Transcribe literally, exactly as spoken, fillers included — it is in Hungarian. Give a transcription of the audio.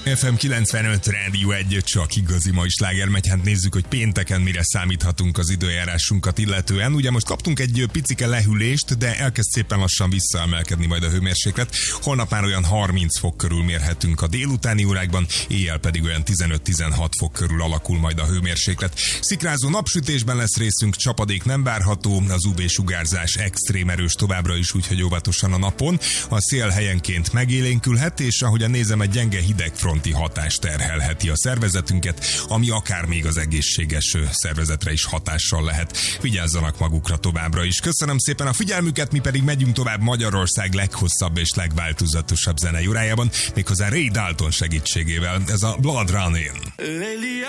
ef em kilencvenöt Rádió egy, csak igazi mai sláger megy. Hát nézzük, hogy pénteken mire számíthatunk az időjárásunkat illetően. Ugye most kaptunk egy picike lehűlést, de elkezd szépen lassan visszaemelkedni majd a hőmérséklet. Holnap már olyan harminc fok körül mérhetünk a délutáni órákban, éjjel pedig olyan tizenöt-tizenhat fok körül alakul majd a hőmérséklet. Szikrázó napsütésben lesz részünk, csapadék nem várható, az u vé-sugárzás extrém erős továbbra is, úgyhogy óvatosan a napon. A szél helyenként megélénkülhet, és ahogyan nézem, egy gyenge hidegfronti hatás terhelheti a szervezetünket, ami akár még az egészséges szervezetre is hatással lehet. Vigyázzanak magukra továbbra is. Köszönöm szépen a figyelmüket, mi pedig megyünk tovább Magyarország leghosszabb és legváltozatosabb zenei órájában, méghozzá Ray Dalton segítségével. Ez a Blood Running.